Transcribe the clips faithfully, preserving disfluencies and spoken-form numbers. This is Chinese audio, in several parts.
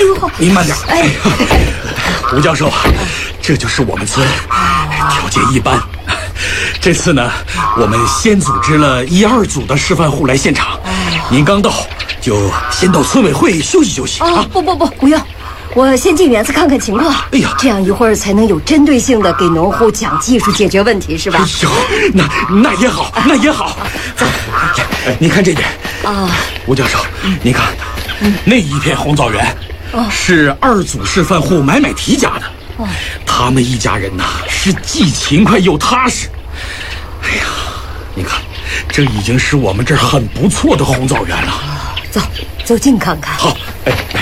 呦， 您慢点。 哎， 吴教授啊，这就是我们村，条件一般。这次呢，我们先组织了一二组的示范户来现场。您刚到，就先到村委会休息休息啊。 不不不，不用。我先进园子看看情况。 哎呀， 这样一会儿才能有针对性的给农户讲技术解决问题，是吧？ 哎呦，那那也好，那也好。走，您看这边啊， 吴教授，您看，嗯、那一片红枣园，哦、是二组示范户买买提家的。哦，他们一家人呐，是既勤快又踏实。哎呀，你看，这已经是我们这儿很不错的红枣园了。 走，走近看看。 好，哎哎。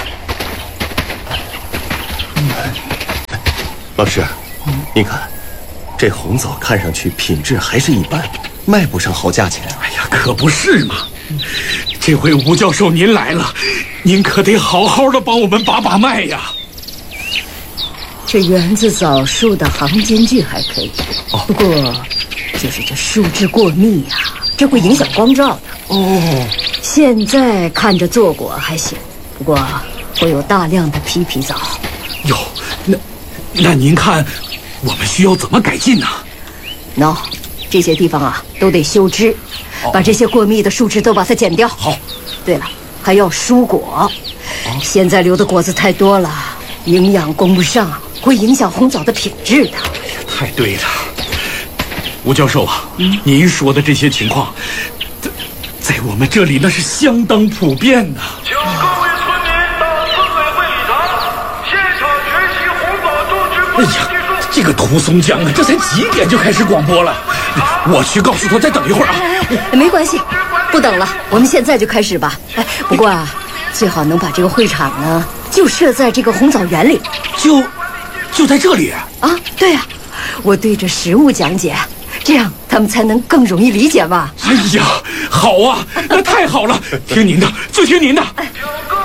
老师，您看，这红枣看上去品质还是一般，卖不上好价钱。 哎呀，可不是嘛！这回吴教授您来了，您可得好好的帮我们把把脉呀。 这园子枣树的行间距还可以，哦、不过就是这树枝过密呀、啊，这会影响光照的。 哦， 现在看着坐果还行，不过会有大量的皮皮枣。 哟，那。那您看，我们需要怎么改进呢？ 喏、no, 这些地方啊都得修枝，哦、把这些过密的树枝都把它剪掉。 好。 对了，还要疏果。哦、现在留的果子太多了，营养供不上，会影响红枣的品质的。 哎呀，太对了，吴教授啊，嗯、您说的这些情况，在在我们这里那是相当普遍的。 请各位村民到村委会礼堂，现场学习红枣种植播种技术。 这个涂松江啊，这才几点就开始广播了？我去告诉他再等一会儿啊。 哎，没关系，不等了，我们现在就开始吧。哎，不过啊，最好能把这个会场呢就设在这个红枣园里。 就就在这里啊？对呀、啊，我对着实物讲解，这样他们才能更容易理解嘛。 哎呀，好啊，那太好了，听您的，就听您的。 请各